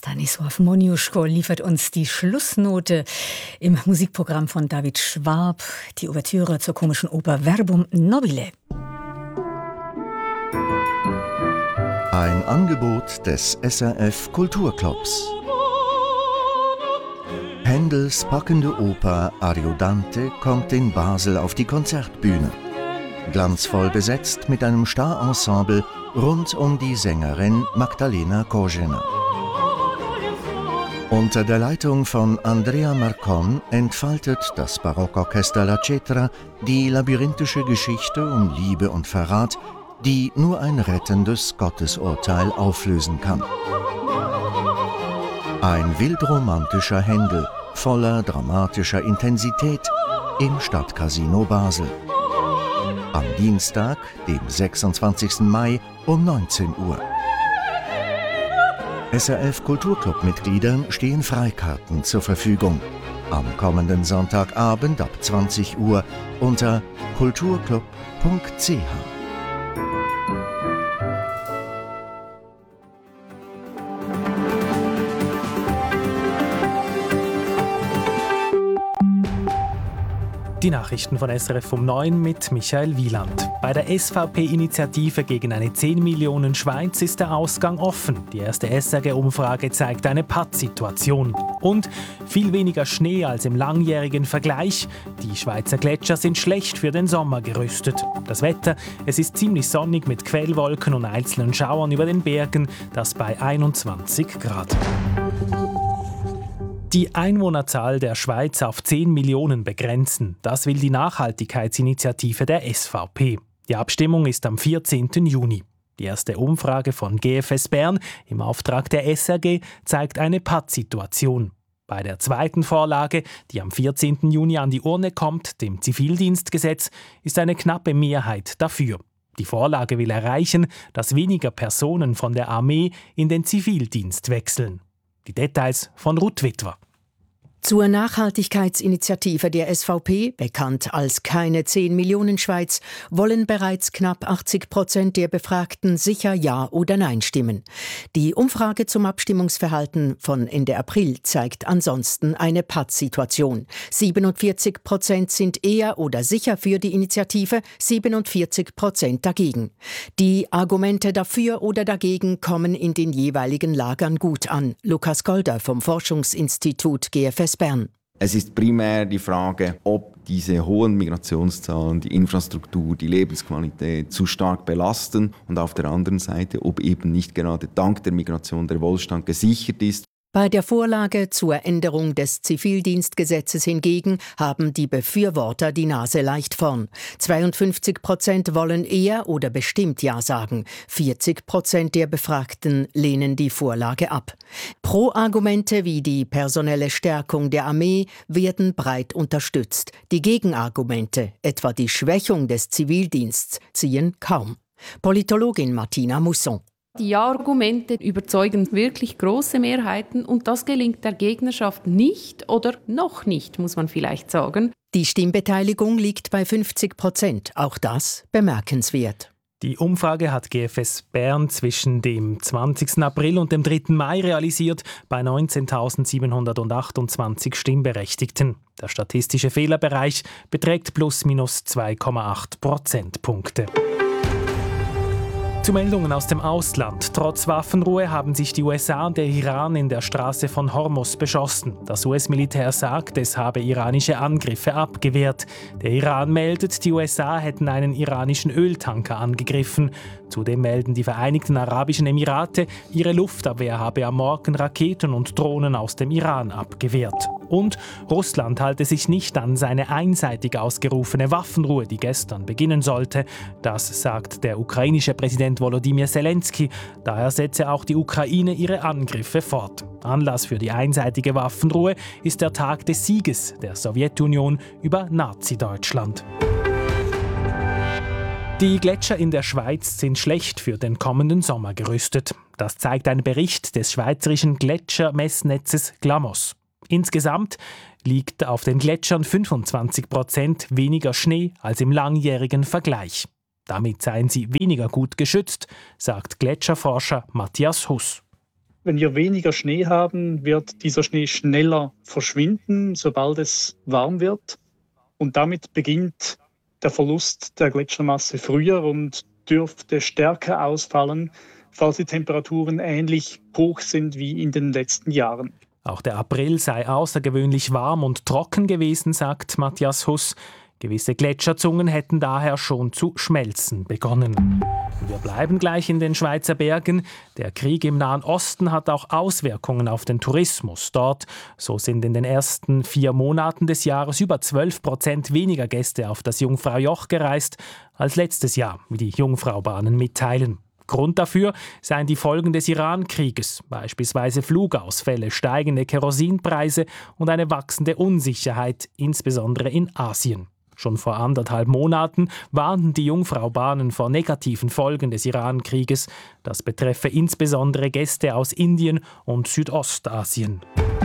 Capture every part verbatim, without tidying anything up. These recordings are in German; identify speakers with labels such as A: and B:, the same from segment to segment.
A: Stanisław Moniuszko liefert uns die Schlussnote im Musikprogramm von David Schwab, die Ouvertüre zur komischen Oper Verbum Nobile.
B: Ein Angebot des S R F Kulturclubs. Händels packende Oper Ariodante kommt in Basel auf die Konzertbühne. Glanzvoll besetzt mit einem Starensemble rund um die Sängerin Magdalena Korzena. Unter der Leitung von Andrea Marcon entfaltet das Barockorchester La Cetra die labyrinthische Geschichte um Liebe und Verrat, die nur ein rettendes Gottesurteil auflösen kann. Ein wildromantischer Händel voller dramatischer Intensität im Stadtcasino Basel. Am Dienstag, dem sechsundzwanzigsten Mai um neunzehn Uhr. S R F Kulturclub-Mitgliedern stehen Freikarten zur Verfügung. Am kommenden Sonntagabend ab zwanzig Uhr unter kulturclub punkt c h.
C: Die Nachrichten von S R F um neun mit Michael Wieland. Bei der S V P-Initiative gegen eine zehn Millionen Schweiz ist der Ausgang offen. Die erste S R G-Umfrage zeigt eine Pattsituation. Und viel weniger Schnee als im langjährigen Vergleich. Die Schweizer Gletscher sind schlecht für den Sommer gerüstet. Das Wetter, es ist ziemlich sonnig mit Quellwolken und einzelnen Schauern über den Bergen, das bei einundzwanzig Grad. Die Einwohnerzahl der Schweiz auf zehn Millionen begrenzen. Das will die Nachhaltigkeitsinitiative der S V P. Die Abstimmung ist am vierzehnten Juni. Die erste Umfrage von G F S Bern im Auftrag der S R G zeigt eine Pattsituation. Bei der zweiten Vorlage, die am vierzehnten Juni an die Urne kommt, dem Zivildienstgesetz, ist eine knappe Mehrheit dafür. Die Vorlage will erreichen, dass weniger Personen von der Armee in den Zivildienst wechseln. Die Details von Ruth Witwer.
D: Zur Nachhaltigkeitsinitiative der S V P, bekannt als Keine zehn Millionen Schweiz, wollen bereits knapp achtzig Prozent der Befragten sicher Ja oder Nein stimmen. Die Umfrage zum Abstimmungsverhalten von Ende April zeigt ansonsten eine Pattsituation. siebenundvierzig Prozent sind eher oder sicher für die Initiative, siebenundvierzig Prozent dagegen. Die Argumente dafür oder dagegen kommen in den jeweiligen Lagern gut an. Lukas Golder vom Forschungsinstitut G F S Bern.
E: Es ist primär die Frage, ob diese hohen Migrationszahlen die Infrastruktur, die Lebensqualität zu stark belasten und auf der anderen Seite, ob eben nicht gerade dank der Migration der Wohlstand gesichert ist.
D: Bei der Vorlage zur Änderung des Zivildienstgesetzes hingegen haben die Befürworter die Nase leicht vorn. zweiundfünfzig Prozent wollen eher oder bestimmt Ja sagen. vierzig Prozent der Befragten lehnen die Vorlage ab. Pro-Argumente wie die personelle Stärkung der Armee werden breit unterstützt. Die Gegenargumente, etwa die Schwächung des Zivildienstes, ziehen kaum. Politologin Martina Musson.
F: Die Ja-Argumente überzeugen wirklich große Mehrheiten und das gelingt der Gegnerschaft nicht oder noch nicht, muss man vielleicht sagen.
D: Die Stimmbeteiligung liegt bei fünfzig Prozent, auch das bemerkenswert.
C: Die Umfrage hat G F S Bern zwischen dem zwanzigsten April und dem dritten Mai realisiert bei neunzehntausendsiebenhundertachtundzwanzig Stimmberechtigten. Der statistische Fehlerbereich beträgt plus minus zwei Komma acht Prozentpunkte. Zu Meldungen aus dem Ausland. Trotz Waffenruhe haben sich die U S A und der Iran in der Straße von Hormuz beschossen. Das U S-Militär sagt, es habe iranische Angriffe abgewehrt. Der Iran meldet, die U S A hätten einen iranischen Öltanker angegriffen. Zudem melden die Vereinigten Arabischen Emirate, ihre Luftabwehr habe am Morgen Raketen und Drohnen aus dem Iran abgewehrt. Und Russland halte sich nicht an seine einseitig ausgerufene Waffenruhe, die gestern beginnen sollte. Das sagt der ukrainische Präsident Volodymyr Zelensky. Daher setze auch die Ukraine ihre Angriffe fort. Anlass für die einseitige Waffenruhe ist der Tag des Sieges der Sowjetunion über Nazi-Deutschland. Die Gletscher in der Schweiz sind schlecht für den kommenden Sommer gerüstet. Das zeigt ein Bericht des schweizerischen Gletschermessnetzes Glamos. Insgesamt liegt auf den Gletschern fünfundzwanzig Prozent weniger Schnee als im langjährigen Vergleich. Damit seien sie weniger gut geschützt, sagt Gletscherforscher Matthias Huss.
G: Wenn wir weniger Schnee haben, wird dieser Schnee schneller verschwinden, sobald es warm wird. Und damit beginnt der Verlust der Gletschermasse früher und dürfte stärker ausfallen, falls die Temperaturen ähnlich hoch sind wie in den letzten Jahren.
C: Auch der April sei außergewöhnlich warm und trocken gewesen, sagt Matthias Huss. Gewisse Gletscherzungen hätten daher schon zu schmelzen begonnen. Wir bleiben gleich in den Schweizer Bergen. Der Krieg im Nahen Osten hat auch Auswirkungen auf den Tourismus dort. So sind in den ersten vier Monaten des Jahres über zwölf Prozent weniger Gäste auf das Jungfraujoch gereist als letztes Jahr, wie die Jungfraubahnen mitteilen. Grund dafür seien die Folgen des Iran-Krieges, beispielsweise Flugausfälle, steigende Kerosinpreise und eine wachsende Unsicherheit, insbesondere in Asien. Schon vor anderthalb Monaten warnten die Jungfraubahnen vor negativen Folgen des Iran-Krieges. Das betreffe insbesondere Gäste aus Indien und Südostasien.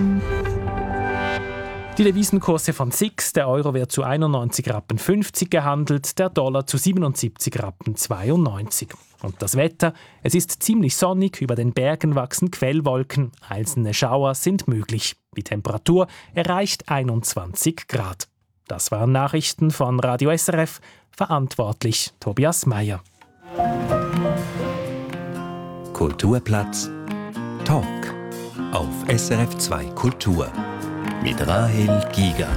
C: Die Devisenkurse von S I X, der Euro wird zu einundneunzig Rappen fünfzig gehandelt, der Dollar zu siebenundsiebzig Rappen zweiundneunzig. Und das Wetter, es ist ziemlich sonnig, über den Bergen wachsen Quellwolken, einzelne Schauer sind möglich. Die Temperatur erreicht einundzwanzig Grad. Das waren Nachrichten von Radio S R F, verantwortlich Tobias Meyer.
H: Kulturplatz Talk auf S R F zwei Kultur mit Rahel Giger.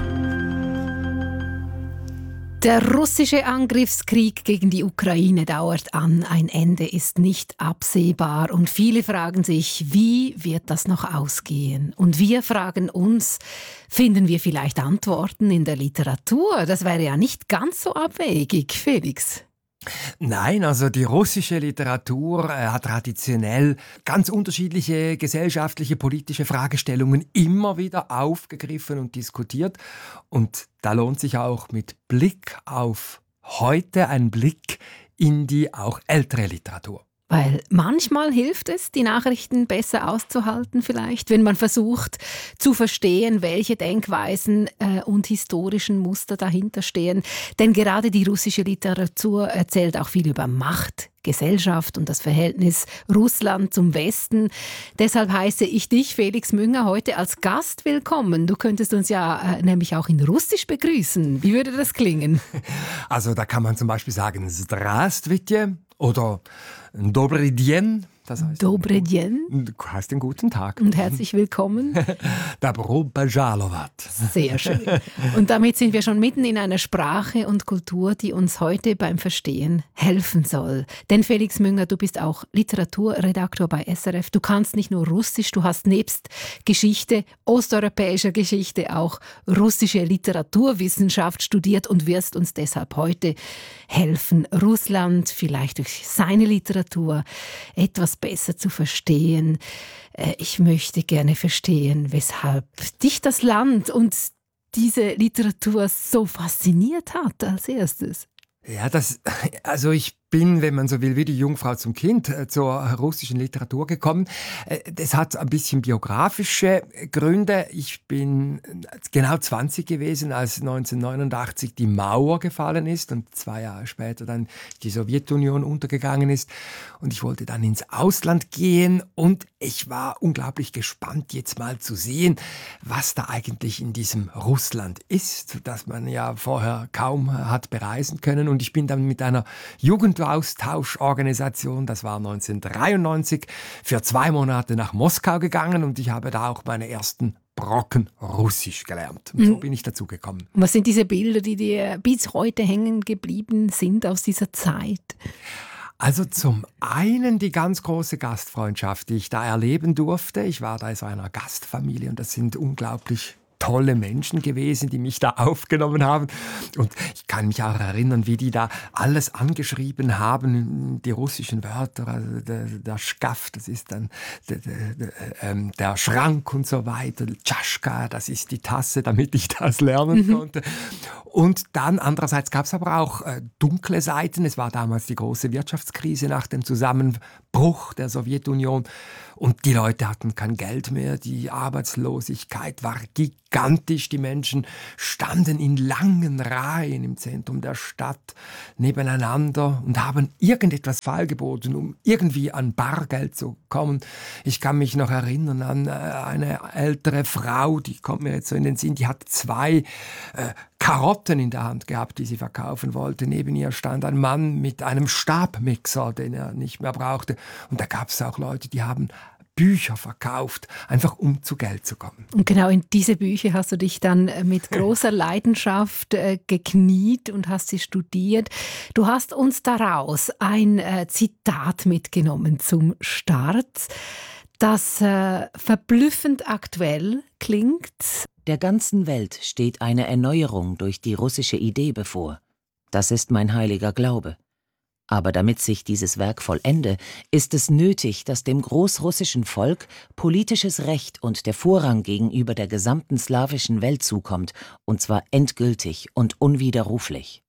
D: Der russische Angriffskrieg gegen die Ukraine dauert an. Ein Ende ist nicht absehbar. Und viele fragen sich, wie wird das noch ausgehen? Und wir fragen uns, finden wir vielleicht Antworten in der Literatur? Das wäre ja nicht ganz so abwegig, Felix.
I: Nein, also die russische Literatur äh, hat traditionell ganz unterschiedliche gesellschaftliche, politische Fragestellungen immer wieder aufgegriffen und diskutiert. Und da lohnt sich auch mit Blick auf heute ein Blick in die auch ältere Literatur.
D: Weil manchmal hilft es, die Nachrichten besser auszuhalten vielleicht, wenn man versucht zu verstehen, welche Denkweisen äh, und historischen Muster dahinter stehen. Denn gerade die russische Literatur erzählt auch viel über Macht, Gesellschaft und das Verhältnis Russland zum Westen. Deshalb heiße ich dich, Felix Münger, heute als Gast willkommen. Du könntest uns ja äh, nämlich auch in Russisch begrüßen. Wie würde das klingen?
I: Also da kann man zum Beispiel sagen Здравствуйте oder Добрый день. Das heißt,
D: Добрый день.
I: Du hast einen guten Tag.
D: Und herzlich willkommen.
I: Добро пожаловать.
D: Sehr schön. Und damit sind wir schon mitten in einer Sprache und Kultur, die uns heute beim Verstehen helfen soll. Denn Felix Münger, du bist auch Literaturredaktor bei S R F. Du kannst nicht nur Russisch, du hast nebst Geschichte, osteuropäischer Geschichte auch russische Literaturwissenschaft studiert und wirst uns deshalb heute helfen, Russland vielleicht durch seine Literatur etwas besser zu verstehen. Ich möchte gerne verstehen, weshalb dich das Land und diese Literatur so fasziniert hat als erstes.
I: Ja, das, also ich bin, wenn man so will, wie die Jungfrau zum Kind zur russischen Literatur gekommen. Das hat ein bisschen biografische Gründe. Ich bin genau zwanzig gewesen, als neunzehnhundertneunundachtzig die Mauer gefallen ist und zwei Jahre später dann die Sowjetunion untergegangen ist. Und ich wollte dann ins Ausland gehen und ich war unglaublich gespannt, jetzt mal zu sehen, was da eigentlich in diesem Russland ist, das man ja vorher kaum hat bereisen können. Und ich bin dann mit einer Jugendaustauschorganisation, das war neunzehnhundertdreiundneunzig, für zwei Monate nach Moskau gegangen und ich habe da auch meine ersten Brocken Russisch gelernt. Und so bin ich dazu gekommen.
D: Was sind diese Bilder, die dir bis heute hängen geblieben sind aus dieser Zeit?
I: Also zum einen die ganz große Gastfreundschaft, die ich da erleben durfte. Ich war da in so einer Gastfamilie und das sind unglaublich tolle Menschen gewesen, die mich da aufgenommen haben. Und ich kann mich auch erinnern, wie die da alles angeschrieben haben, die russischen Wörter, also der, der Schkaf, das ist dann der, der, der, ähm, der Schrank und so weiter, Tschaschka, das ist die Tasse, damit ich das lernen mhm. konnte. Und dann andererseits gab es aber auch äh, dunkle Seiten. Es war damals die große Wirtschaftskrise nach dem Zusammenbruch der Sowjetunion. Und die Leute hatten kein Geld mehr, die Arbeitslosigkeit war gigantisch. gigantisch. Die Menschen standen in langen Reihen im Zentrum der Stadt nebeneinander und haben irgendetwas feilgeboten, um irgendwie an Bargeld zu kommen. Ich kann mich noch erinnern an eine ältere Frau, die kommt mir jetzt so in den Sinn, die hat zwei äh, Karotten in der Hand gehabt, die sie verkaufen wollte. Neben ihr stand ein Mann mit einem Stabmixer, den er nicht mehr brauchte. Und da gab es auch Leute, die haben Bücher verkauft, einfach um zu Geld zu kommen.
D: Und genau in diese Bücher hast du dich dann mit großer Leidenschaft äh, gekniet und hast sie studiert. Du hast uns daraus ein äh, Zitat mitgenommen zum Start, das äh, verblüffend aktuell klingt.
J: Der ganzen Welt steht eine Erneuerung durch die russische Idee bevor. Das ist mein heiliger Glaube. Aber damit sich dieses Werk vollende, ist es nötig, dass dem großrussischen Volk politisches Recht und der Vorrang gegenüber der gesamten slawischen Welt zukommt, und zwar endgültig und unwiderruflich.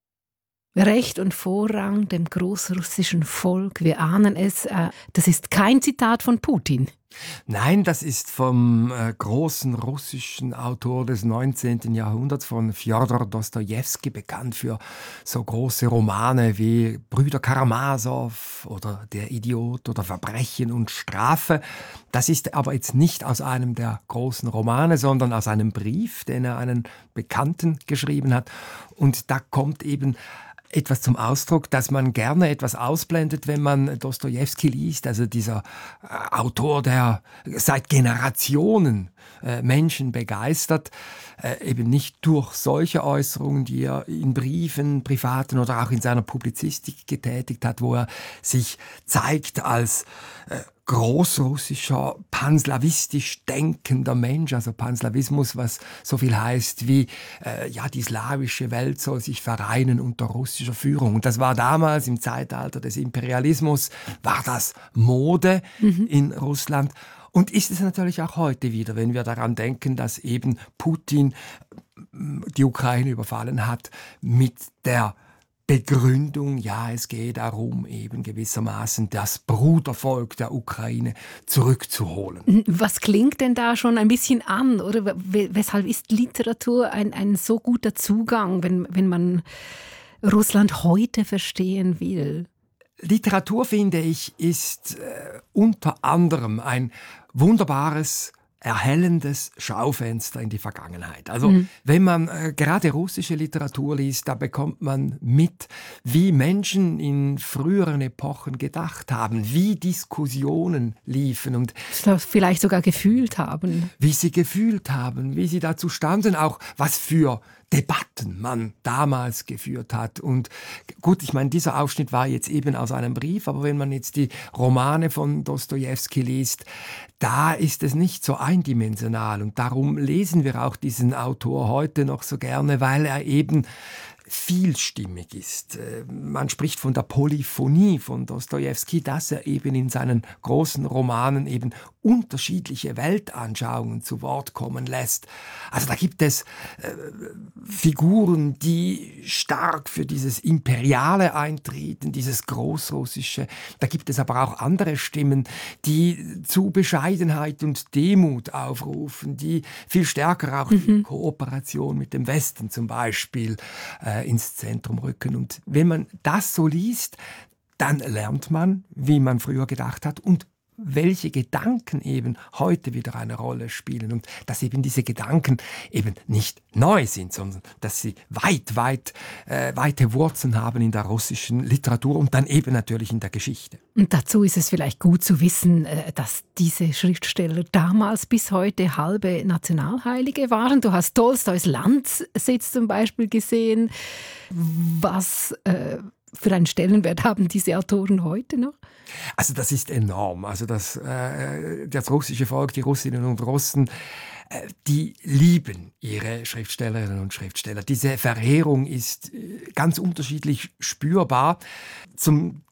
D: Recht und Vorrang dem großrussischen Volk, wir ahnen es, äh, das ist kein Zitat von Putin.
I: Nein, das ist vom äh, großen russischen Autor des neunzehnten Jahrhunderts, von Fjodor Dostojewski, bekannt für so große Romane wie Brüder Karamasow oder Der Idiot oder Verbrechen und Strafe. Das ist aber jetzt nicht aus einem der großen Romane, sondern aus einem Brief, den er einen Bekannten geschrieben hat. Und da kommt eben etwas zum Ausdruck, dass man gerne etwas ausblendet, wenn man Dostojewski liest, also dieser äh, Autor, der seit Generationen äh, Menschen begeistert, äh, eben nicht durch solche Äußerungen, die er in Briefen, privaten oder auch in seiner Publizistik getätigt hat, wo er sich zeigt als äh, großrussischer, panslawistisch denkender Mensch, also Panslawismus, was so viel heißt wie, äh, ja, die slawische Welt soll sich vereinen unter russischer Führung. Und das war damals im Zeitalter des Imperialismus, war das Mode mhm. in Russland. Und ist es natürlich auch heute wieder, wenn wir daran denken, dass eben Putin die Ukraine überfallen hat mit der Begründung, ja, es geht darum, eben gewissermaßen das Brudervolk der Ukraine zurückzuholen.
D: Was klingt denn da schon ein bisschen an? Oder weshalb ist Literatur ein, ein so guter Zugang, wenn, wenn man Russland heute verstehen will?
I: Literatur, finde ich, ist äh, unter anderem ein wunderbares, erhellendes Schaufenster in die Vergangenheit. Also mhm. wenn man äh, gerade russische Literatur liest, da bekommt man mit, wie Menschen in früheren Epochen gedacht haben, wie Diskussionen liefen und
D: vielleicht sogar gefühlt haben.
I: Wie sie gefühlt haben, wie sie dazu standen, auch was für Debatten man damals geführt hat. Und gut, ich meine, dieser Ausschnitt war jetzt eben aus einem Brief, aber wenn man jetzt die Romane von Dostojewski liest, da ist es nicht so eindimensional. Und darum lesen wir auch diesen Autor heute noch so gerne, weil er eben vielstimmig ist. Man spricht von der Polyphonie von Dostojewski, dass er eben in seinen großen Romanen eben unterschiedliche Weltanschauungen zu Wort kommen lässt. Also da gibt es äh, Figuren, die stark für dieses Imperiale eintreten, dieses Großrussische. Da gibt es aber auch andere Stimmen, die zu Bescheidenheit und Demut aufrufen, die viel stärker auch mhm. die Kooperation mit dem Westen zum Beispiel äh, ins Zentrum rücken. Und wenn man das so liest, dann lernt man, wie man früher gedacht hat und welche Gedanken eben heute wieder eine Rolle spielen und dass eben diese Gedanken eben nicht neu sind, sondern dass sie weit, weit, äh, weite Wurzeln haben in der russischen Literatur und dann eben natürlich in der Geschichte.
D: Und dazu ist es vielleicht gut zu wissen, dass diese Schriftsteller damals bis heute halbe Nationalheilige waren. Du hast Tolstois Landsitz zum Beispiel gesehen. Was äh, für einen Stellenwert haben diese Autoren heute noch?
I: Also das ist enorm. Also das, äh, das russische Volk, die Russinnen und Russen, äh, die lieben ihre Schriftstellerinnen und Schriftsteller. Diese Verehrung ist äh, ganz unterschiedlich spürbar. Zum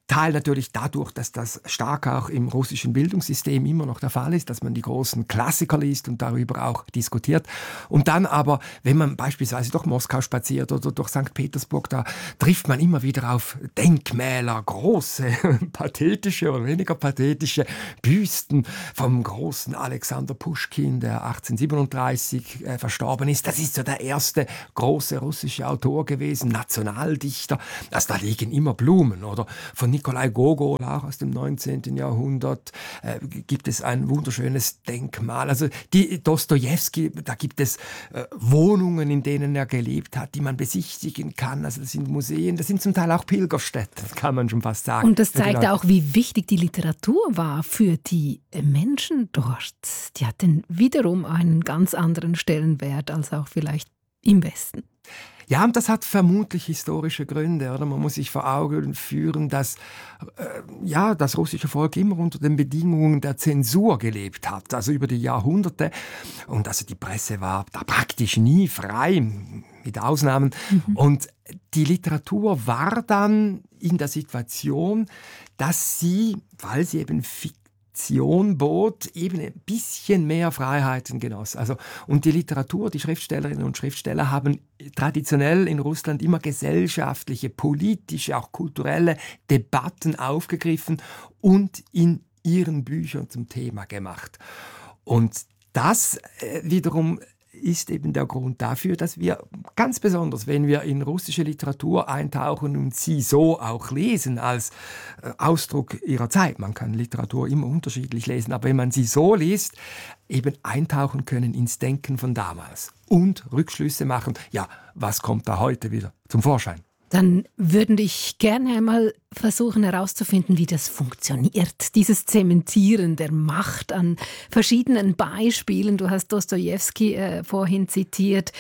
I: Teil natürlich dadurch, dass das stark auch im russischen Bildungssystem immer noch der Fall ist, dass man die großen Klassiker liest und darüber auch diskutiert. Und dann aber, wenn man beispielsweise durch Moskau spaziert oder durch Sankt Petersburg, da trifft man immer wieder auf Denkmäler, große, pathetische oder weniger pathetische Büsten vom großen Alexander Puschkin, der achtzehnhundertsiebenunddreißig äh, verstorben ist. Das ist so der erste große russische Autor gewesen, Nationaldichter. Also da liegen immer Blumen. Oder von Nikolai Gogol, auch aus dem neunzehnten Jahrhundert, äh, gibt es ein wunderschönes Denkmal. Also die Dostojewski, da gibt es äh, Wohnungen, in denen er gelebt hat, die man besichtigen kann. Also das sind Museen, das sind zum Teil auch Pilgerstätten, kann man schon fast sagen.
K: Und das zeigt auch, wie wichtig die Literatur war für die Menschen dort. Die hatten wiederum einen ganz anderen Stellenwert als auch vielleicht im Westen.
I: Ja, und das hat vermutlich historische Gründe. Oder? Man muss sich vor Augen führen, dass äh, ja, das russische Volk immer unter den Bedingungen der Zensur gelebt hat, also über die Jahrhunderte. Und also die Presse war da praktisch nie frei, mit Ausnahmen. Mhm. Und die Literatur war dann in der Situation, dass sie, weil sie eben Fiktion bot, eben ein bisschen mehr Freiheiten genoss. Also, und die Literatur, die Schriftstellerinnen und Schriftsteller haben traditionell in Russland immer gesellschaftliche, politische, auch kulturelle Debatten aufgegriffen und in ihren Büchern zum Thema gemacht. Und das äh, wiederum ist eben der Grund dafür, dass wir ganz besonders, wenn wir in russische Literatur eintauchen und sie so auch lesen als äh, Ausdruck ihrer Zeit, man kann Literatur immer unterschiedlich lesen, aber wenn man sie so liest, eben eintauchen können ins Denken von damals und Rückschlüsse machen, ja, was kommt da heute wieder zum Vorschein?
K: Dann würden ich gerne einmal versuchen herauszufinden, wie das funktioniert, dieses Zementieren der Macht an verschiedenen Beispielen. Du hast Dostojewski äh, vorhin zitiert.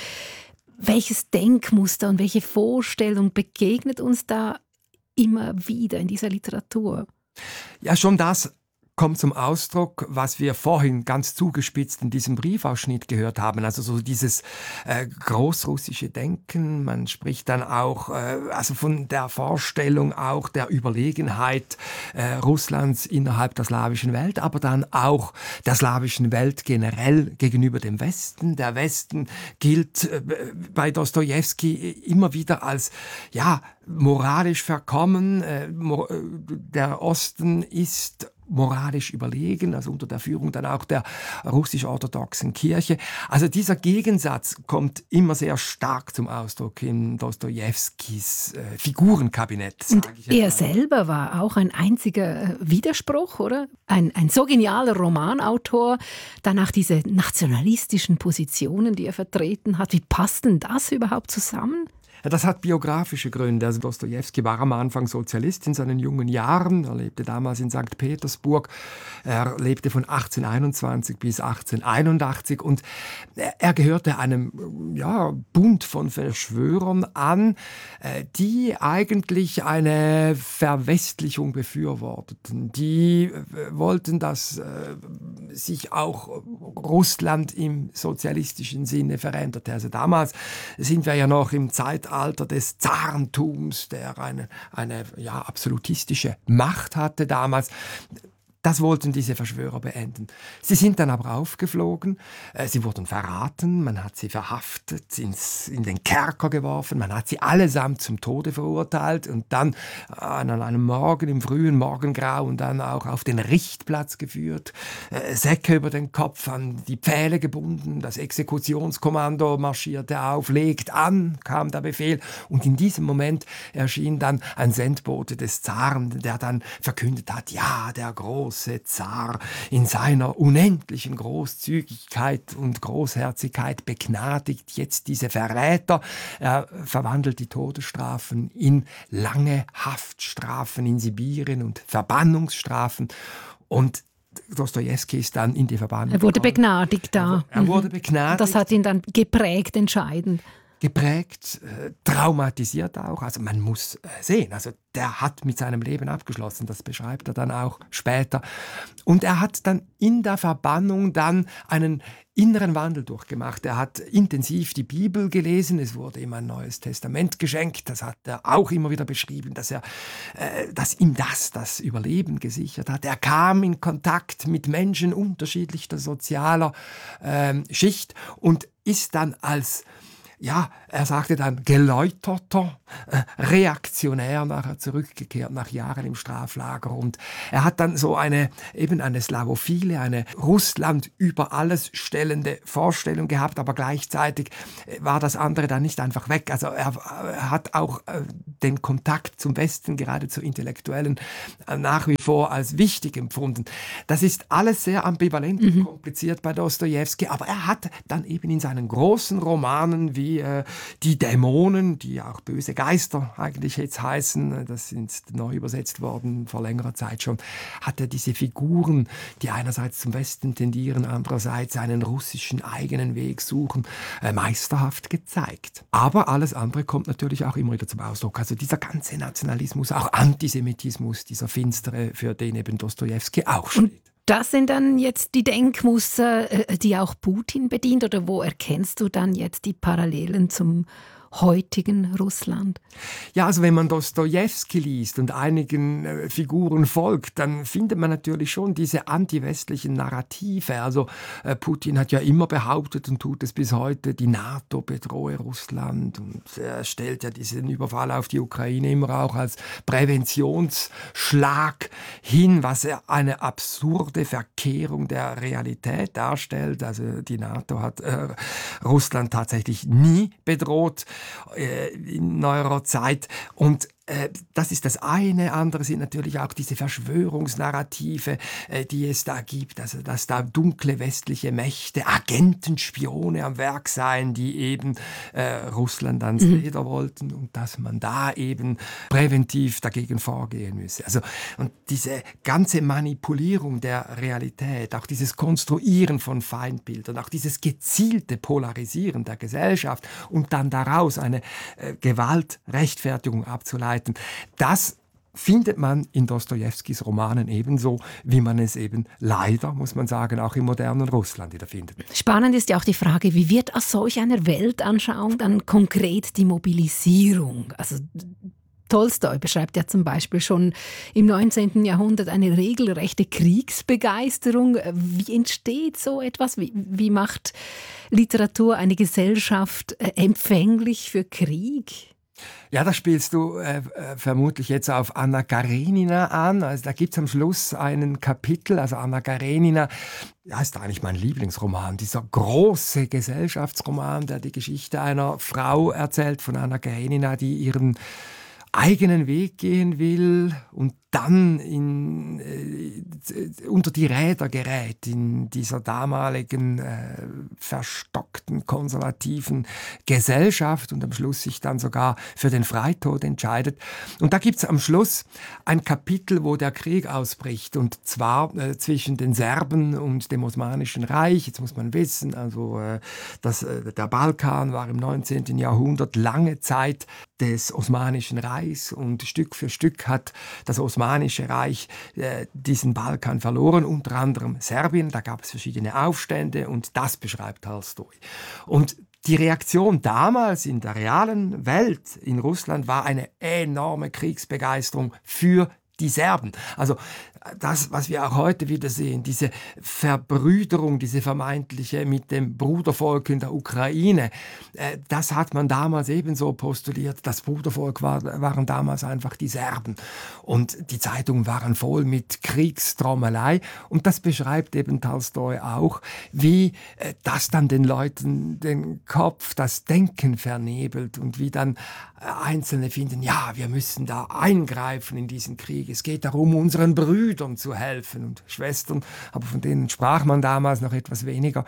K: Welches Denkmuster und welche Vorstellung begegnet uns da immer wieder in dieser Literatur?
I: Ja, schon das kommt zum Ausdruck, was wir vorhin ganz zugespitzt in diesem Briefausschnitt gehört haben. Also so dieses äh, großrussische Denken. Man spricht dann auch äh, also von der Vorstellung auch der Überlegenheit äh, Russlands innerhalb der slawischen Welt, aber dann auch der slawischen Welt generell gegenüber dem Westen. Der Westen gilt äh, bei Dostojewski immer wieder als ja moralisch verkommen. Äh, mor- der Osten ist moralisch überlegen, also unter der Führung dann auch der russisch-orthodoxen Kirche. Also dieser Gegensatz kommt immer sehr stark zum Ausdruck in Dostojewskis äh, Figurenkabinett.
K: Und er selber war auch ein einziger Widerspruch, oder? Ein, ein so genialer Romanautor, danach diese nationalistischen Positionen, die er vertreten hat. Wie passt denn das überhaupt zusammen?
I: Ja, das hat biografische Gründe. Also Dostojewski war am Anfang Sozialist in seinen jungen Jahren. Er lebte damals in Sankt Petersburg. Er lebte von achtzehnhunderteinundzwanzig bis achtzehnhunderteinundachtzig und er gehörte einem ja, Bund von Verschwörern an, die eigentlich eine Verwestlichung befürworteten. Die wollten, dass sich auch Russland im sozialistischen Sinne veränderte. Also damals sind wir ja noch im Zeitalter Alter des Zarentums, der eine, eine ja, absolutistische Macht hatte damals. Das wollten diese Verschwörer beenden. Sie sind dann aber aufgeflogen, äh, sie wurden verraten, man hat sie verhaftet, ins, in den Kerker geworfen, man hat sie allesamt zum Tode verurteilt und dann äh, an einem Morgen, im frühen Morgengrauen, dann auch auf den Richtplatz geführt, äh, Säcke über den Kopf, an die Pfähle gebunden, das Exekutionskommando marschierte auf, legt an, kam der Befehl und in diesem Moment erschien dann ein Sendbote des Zaren, der dann verkündet hat, ja, der große Zar in seiner unendlichen Großzügigkeit und Großherzigkeit begnadigt jetzt diese Verräter. Er verwandelt die Todesstrafen in lange Haftstrafen in Sibirien und Verbannungsstrafen. Und Dostojewski ist dann in die Verbannung.
K: Er wurde begnadigt da.
I: Er wurde begnadigt.
K: Das hat ihn dann geprägt, entscheidend.
I: Geprägt, äh, traumatisiert auch. Also man muss äh, sehen, also der hat mit seinem Leben abgeschlossen, das beschreibt er dann auch später. Und er hat dann in der Verbannung dann einen inneren Wandel durchgemacht. Er hat intensiv die Bibel gelesen, es wurde ihm ein Neues Testament geschenkt, das hat er auch immer wieder beschrieben, dass, er, äh, dass ihm das das Überleben gesichert hat. Er kam in Kontakt mit Menschen unterschiedlicher sozialer äh, Schicht und ist dann als Ja, er sagte dann geläuterter, äh, reaktionär nachher zurückgekehrt nach Jahren im Straflager. Und er hat dann so eine, eben eine slavophile, eine Russland über alles stellende Vorstellung gehabt, aber gleichzeitig war das andere dann nicht einfach weg. Also er, er hat auch äh, den Kontakt zum Westen, gerade zu Intellektuellen, äh, nach wie vor als wichtig empfunden. Das ist alles sehr ambivalent und mhm. kompliziert bei Dostojewski, aber er hat dann eben in seinen großen Romanen wie die Dämonen, die auch böse Geister eigentlich jetzt heißen, das sind neu übersetzt worden vor längerer Zeit schon, hat er diese Figuren, die einerseits zum Westen tendieren, andererseits einen russischen eigenen Weg suchen, meisterhaft gezeigt. Aber alles andere kommt natürlich auch immer wieder zum Ausdruck. Also dieser ganze Nationalismus, auch Antisemitismus, dieser finstere, für den eben Dostojewski auch steht.
K: Das sind dann jetzt die Denkmuster, die auch Putin bedient, oder wo erkennst du dann jetzt die Parallelen zum heutigen Russland?
I: Ja, also wenn man Dostojewski liest und einigen äh, Figuren folgt, dann findet man natürlich schon diese antiwestlichen Narrative. Also äh, Putin hat ja immer behauptet und tut es bis heute, die NATO bedrohe Russland, und er stellt ja diesen Überfall auf die Ukraine immer auch als Präventionsschlag hin, was eine absurde Verkehrung der Realität darstellt. Also die NATO hat äh, Russland tatsächlich nie bedroht in neuerer Zeit. Und äh, das ist das eine. Andere sind natürlich auch diese Verschwörungsnarrative, äh, die es da gibt. Also, dass da dunkle westliche Mächte, Agenten, Spione am Werk seien, die eben äh, Russland ans mhm. Leder wollten, und dass man da eben präventiv dagegen vorgehen müsse. Also, und diese ganze Manipulierung der Realität, auch dieses Konstruieren von Feindbildern, auch dieses gezielte Polarisieren der Gesellschaft und dann daraus eine äh, Gewaltrechtfertigung abzuleiten, das findet man in Dostojewskis Romanen ebenso, wie man es eben leider, muss man sagen, auch im modernen Russland wieder findet.
K: Spannend ist ja auch die Frage, wie wird aus solch einer Weltanschauung dann konkret die Mobilisierung? Also Tolstoi beschreibt ja zum Beispiel schon im neunzehnten Jahrhundert eine regelrechte Kriegsbegeisterung. Wie entsteht so etwas? Wie, wie macht Literatur eine Gesellschaft empfänglich für Krieg?
I: Ja, da spielst du äh, vermutlich jetzt auf Anna Karenina an. Also da gibt es am Schluss einen Kapitel, also Anna Karenina, ja, ist eigentlich mein Lieblingsroman, dieser große Gesellschaftsroman, der die Geschichte einer Frau erzählt, von Anna Karenina, die ihren eigenen Weg gehen will und dann in, äh, unter die Räder gerät in dieser damaligen äh, verstockten, konservativen Gesellschaft und am Schluss sich dann sogar für den Freitod entscheidet. Und da gibt es am Schluss ein Kapitel, wo der Krieg ausbricht, und zwar äh, zwischen den Serben und dem Osmanischen Reich. Jetzt muss man wissen, also äh, dass, äh, der Balkan war im neunzehnten Jahrhundert lange Zeit des Osmanischen Reichs, und Stück für Stück hat das Osmanische Reich äh, diesen Balkan verloren, unter anderem Serbien. Da gab es verschiedene Aufstände, und das beschreibt Tolstoi. Und die Reaktion damals in der realen Welt in Russland war eine enorme Kriegsbegeisterung für die Serben. Also das, was wir auch heute wieder sehen, diese Verbrüderung, diese vermeintliche mit dem Brudervolk in der Ukraine, äh, das hat man damals ebenso postuliert. Das Brudervolk war, waren damals einfach die Serben. Und die Zeitungen waren voll mit Kriegstrommelei. Und das beschreibt eben Tolstoi auch, wie äh, das dann den Leuten den Kopf, das Denken vernebelt, und wie dann äh, Einzelne finden, ja, wir müssen da eingreifen in diesen Krieg. Es geht darum, unseren Brüdern zu helfen und Schwestern, aber von denen sprach man damals noch etwas weniger.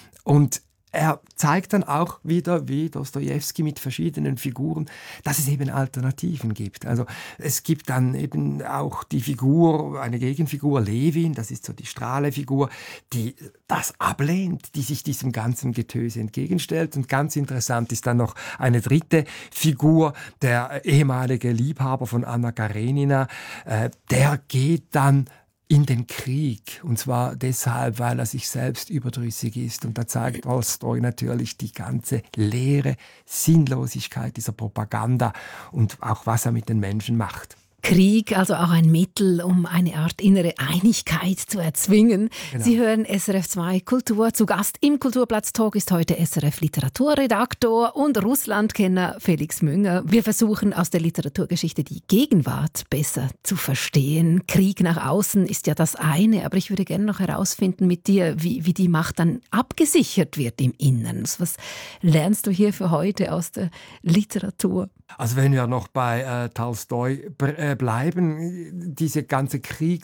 I: Und er zeigt dann auch wieder, wie Dostojewski mit verschiedenen Figuren, dass es eben Alternativen gibt. Also es gibt dann eben auch die Figur, eine Gegenfigur, Levin, das ist so die Strahlefigur, die das ablehnt, die sich diesem ganzen Getöse entgegenstellt. Und ganz interessant ist dann noch eine dritte Figur, der ehemalige Liebhaber von Anna Karenina, äh, der geht dann in den Krieg. Und zwar deshalb, weil er sich selbst überdrüssig ist. Und da zeigt Tolstoi natürlich die ganze leere Sinnlosigkeit dieser Propaganda und auch was er mit den Menschen macht.
K: Krieg, also auch ein Mittel, um eine Art innere Einigkeit zu erzwingen. Genau. Sie hören S R F zwei Kultur. Zu Gast im Kulturplatz-Talk ist heute S R F-Literaturredaktor und Russlandkenner Felix Münger. Wir versuchen aus der Literaturgeschichte die Gegenwart besser zu verstehen. Krieg nach außen ist ja das eine, aber ich würde gerne noch herausfinden mit dir, wie, wie die Macht dann abgesichert wird im Innern. Was lernst du hier für heute aus der Literatur?
I: Also wenn wir noch bei äh, Tolstoi äh, bleiben, diese ganze Krieg